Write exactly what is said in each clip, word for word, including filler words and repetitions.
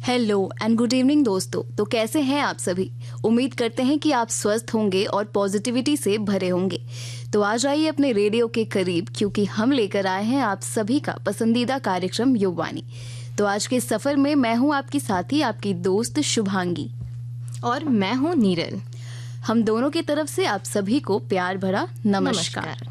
Hello and good evening दोस्तों। तो कैसे हैं आप सभी? उम्मीद करते हैं कि आप स्वस्थ होंगे और पॉजिटिविटी से भरे होंगे। तो आज आइए अपने रेडियो के करीब, क्योंकि हम लेकर आए हैं आप सभी का पसंदीदा कार्यक्रम युगवाणी। तो आज के सफर में मैं हूं आपकी साथी, आपकी दोस्त शुभांगी, और मैं हूं नीरल। हम दोनों की तरफ से आप सभी को प्यार भरा नमस्कार, नमस्कार।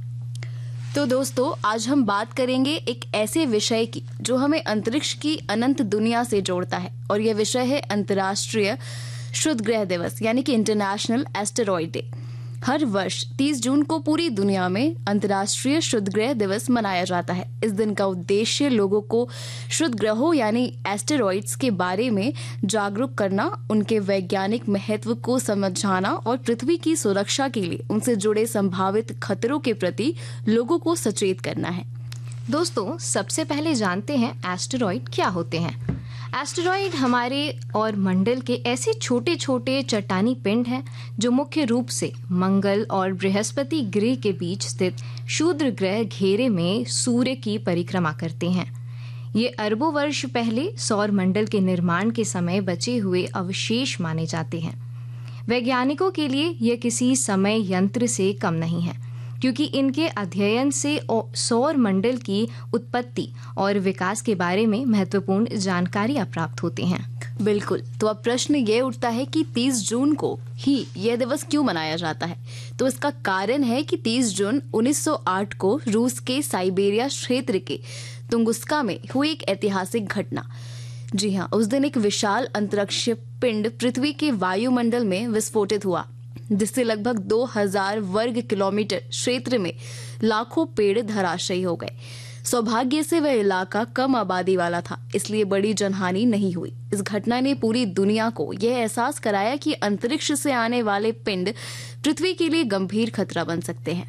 तो दोस्तों, आज हम बात करेंगे एक ऐसे विषय की जो हमें अंतरिक्ष की अनंत दुनिया से जोड़ता है, और यह विषय है अंतर्राष्ट्रीय क्षुद्र ग्रह दिवस, यानी कि इंटरनेशनल एस्टेरॉयड डे। हर वर्ष तीस जून को पूरी दुनिया में अंतर्राष्ट्रीय क्षुद्र ग्रह दिवस मनाया जाता है। इस दिन का उद्देश्य लोगों को क्षुद्र ग्रहों यानी एस्टेरॉइड्स के बारे में जागरूक करना, उनके वैज्ञानिक महत्व को समझाना और पृथ्वी की सुरक्षा के लिए उनसे जुड़े संभावित खतरों के प्रति लोगों को सचेत करना है। दोस्तों, सबसे पहले जानते हैं एस्टेरॉइड क्या होते हैं। एस्टेरॉइड हमारे और मंडल के ऐसे छोटे छोटे चट्टानी पिंड हैं जो मुख्य रूप से मंगल और बृहस्पति ग्रह के बीच स्थित क्षुद्र ग्रह घेरे में सूर्य की परिक्रमा करते हैं। ये अरबों वर्ष पहले सौर मंडल के निर्माण के समय बचे हुए अवशेष माने जाते हैं। वैज्ञानिकों के लिए यह किसी समय यंत्र से कम नहीं है, क्योंकि इनके अध्ययन से सौर मंडल की उत्पत्ति और विकास के बारे में महत्वपूर्ण जानकारियां प्राप्त होती हैं। बिल्कुल। तो अब प्रश्न ये उठता है कि तीस जून को ही यह दिवस क्यों मनाया जाता है? तो इसका कारण है कि तीस जून उन्नीस सौ आठ को रूस के साइबेरिया क्षेत्र के तुंगुस्का में हुई एक ऐतिहासिक घटना। जी हाँ, उस दिन एक विशाल अंतरिक्ष पिंड पृथ्वी के वायुमंडल में विस्फोटित हुआ, जिससे लगभग दो हज़ार वर्ग किलोमीटर क्षेत्र में लाखों पेड़ धराशायी हो गए। सौभाग्य से वह इलाका कम आबादी वाला था, इसलिए बड़ी जनहानि नहीं हुई। इस घटना ने पूरी दुनिया को यह एहसास कराया कि अंतरिक्ष से आने वाले पिंड पृथ्वी के लिए गंभीर खतरा बन सकते हैं।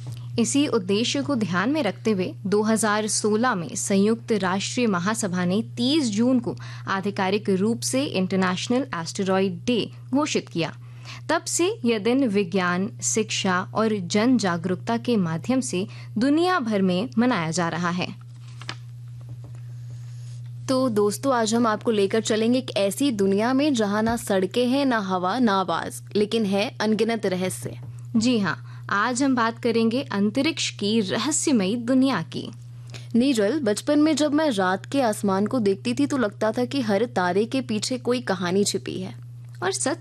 इसी उद्देश्य को ध्यान में रखते हुए दो हज़ार सोलह में संयुक्त राष्ट्रीय महासभा ने तीस जून को आधिकारिक रूप से इंटरनेशनल एस्टेरॉयड डे घोषित किया। तब से यह दिन विज्ञान, शिक्षा और जन जागरूकता के माध्यम से दुनिया भर में मनाया जा रहा है। तो दोस्तों, आज हम आपको लेकर चलेंगे एक ऐसी दुनिया में जहां ना सड़कें हैं, ना हवा, ना आवाज, लेकिन है अनगिनत रहस्य। जी हाँ, आज हम बात करेंगे अंतरिक्ष की रहस्यमयी दुनिया की। नीरल, बचपन में जब मैं रात के आसमान को देखती थी तो लगता था कि हर तारे के पीछे कोई कहानी छिपी है। और सच